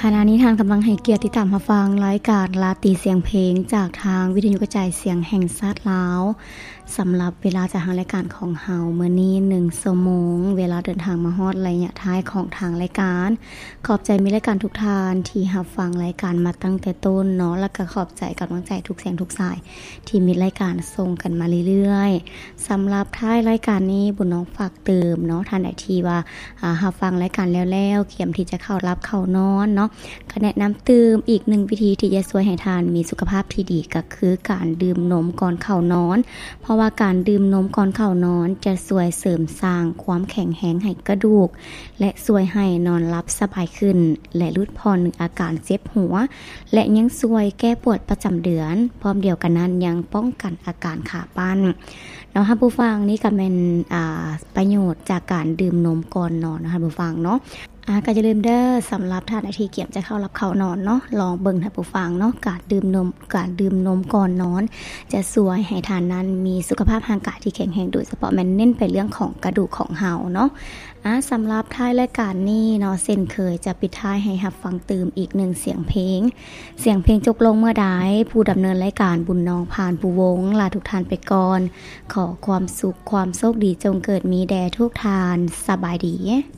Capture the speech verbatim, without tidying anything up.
ขณะนี้ทางกำลังให้เกียรติติดตามรับฟังรายการลาตรีเสียงเพลงจากทางวิทยุกระจายเสียงแห่งชาติลาวสำหรับเวลาจากทางรายการของเฮามื้อนี้หนึ่งชั่วโมงเวลาเดินทางมาฮอดระยะท้ายของทางรายการขอบใจมีรายการทุกท่านที่รับฟังรายการมาตั้งแต่ต้นเนาะแล้วก็ขอบใจกำลังใจทุกเสียงทุกสายที่มีรายการส่งกันมาเรื่อยๆสำหรับท้ายรายการนี้บุญน้องฝากเติมเนาะท่านใดที่ว่าอ่ารับฟังรายการแล้วๆเตรียมที่จะเข้ารับเข้านอนเนาะก็แนะนำเติมอีกหนึ่งวิธีที่จะช่วยให้ทานมีสุขภาพที่ดีก็คือการดื่มนมก่อนเข้านอนเพราะว่าการดื่มนมก่อนเข้านอนจะช่วยเสริมสร้างความแข็งแรงให้กระดูกและช่วยให้นอนหลับสบายขึ้นและลดพรอาการเจ็บหัวและยังช่วยแก้ปวดประจำเดือนพร้อมเดียวกันนั้นยังป้องกันอาการขาปั้นเนาะค่ะผู้ฟังนี่ก็เป็นอ่าประโยชน์จากการดื่มนมก่อนนอนนะคะผู้ฟังเนาะอ่าก็อย่าลืมเด้อสำหรับท่านที่เกียมจะเข้ารับเข้านอนเนาะลองเบิ่งท่านผู้ฟังเนาะการดื่มนมการดื่มนมก่อนนอนจะช่วยให้ท่านนั้นมีสุขภาพร่างกายที่แข็งแรงโดยเฉพาะมันเน้นไปเรื่องของกระดูกของเฮาเนาะอ่าสำหรับท้ายรายการนี้เนาะเช่นเคยจะปิดท้ายให้รับฟังตื่มอีกหนึ่งเสียงเพลงเสียงเพลงจบลงเมื่อใดผู้ดำเนินรายการบุญน้องผ่านผู้วงลาทุกท่านไปก่อนขอความสุขความโชคดีจงเกิดมีแด่ทุกท่านสบายดี